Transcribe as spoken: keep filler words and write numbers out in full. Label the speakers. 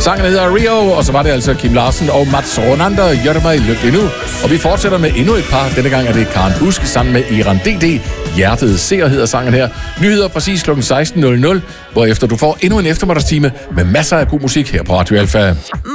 Speaker 1: Sangen hedder Rio, og så var det altså Kim Larsen og Mats Ronander, Gør mig lykkelig nu. Og vi fortsætter med endnu et par. Denne gang er det Karen Busk sammen med Iran D D. Hjertet ser hedder sangen her. Nyheder præcis klokken seksten nul nul, hvorefter du får endnu en eftermiddagstime med masser af god musik her på Radio Alfa.